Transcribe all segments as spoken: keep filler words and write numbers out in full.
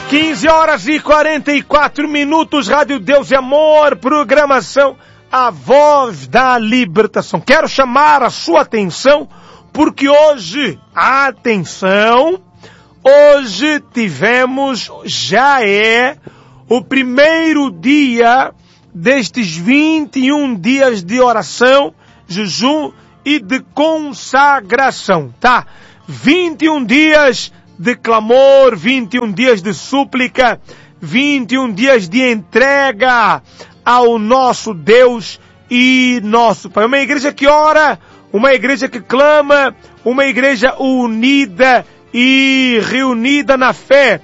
quinze horas e quarenta e quatro minutos, Rádio Deus e Amor, programação A Voz da Libertação. Quero chamar a sua atenção, porque hoje, atenção, hoje tivemos, já é, o primeiro dia destes vinte e um dias de oração, jejum e de consagração, tá? vinte e um dias de clamor, vinte e um dias de súplica, vinte e um dias de entrega ao nosso Deus e nosso Pai. Uma igreja que ora, uma igreja que clama, uma igreja unida e reunida na fé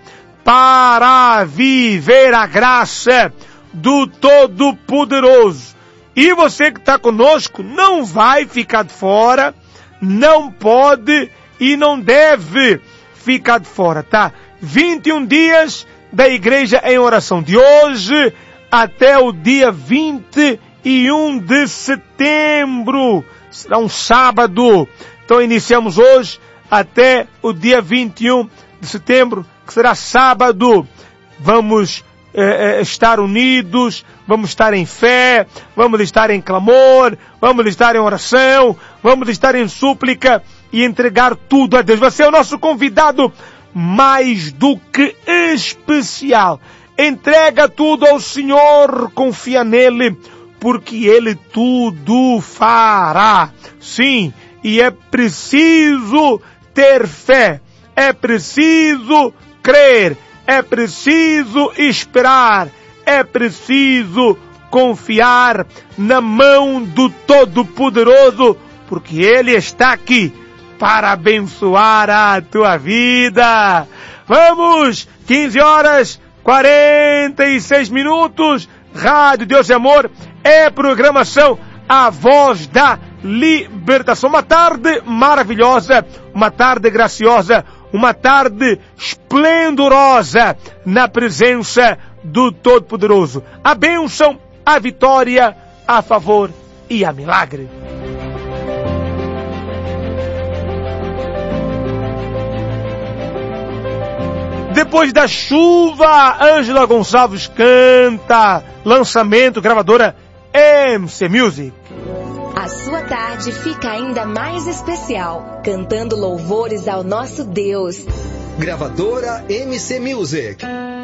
para viver a graça do Todo-Poderoso. E você que está conosco não vai ficar de fora, não pode e não deve ficar de fora, tá? vinte e um dias da igreja em oração, de hoje até o dia vinte e um de setembro. Será um sábado. Então iniciamos hoje até o dia vinte e um de setembro, que será sábado. Vamos eh, estar unidos, vamos estar em fé, vamos estar em clamor, vamos estar em oração, vamos estar em súplica e entregar tudo a Deus. Vai ser o nosso convidado mais do que especial. Entrega tudo ao Senhor, confia nele, porque Ele tudo fará. Sim, e é preciso ter fé, é preciso crer, é preciso esperar, é preciso confiar na mão do Todo-Poderoso, porque Ele está aqui para abençoar a tua vida. Vamos! quinze horas, quarenta e seis minutos. Rádio Deus e Amor é programação A Voz da Libertação. Uma tarde maravilhosa, uma tarde graciosa, uma tarde esplendorosa na presença do Todo-Poderoso. A bênção, a vitória, a favor e a milagre. Depois da chuva, Ângela Gonçalves canta. Lançamento, gravadora M C Music. A sua tarde fica ainda mais especial, cantando louvores ao nosso Deus. Gravadora M C Music.